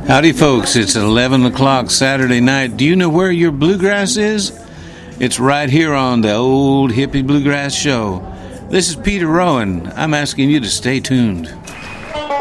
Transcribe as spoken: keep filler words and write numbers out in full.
Howdy, folks. It's eleven o'clock Saturday night. Do you know where your bluegrass is? It's right here on the Old Hippie Bluegrass Show. This is Peter Rowan. I'm asking you to stay tuned.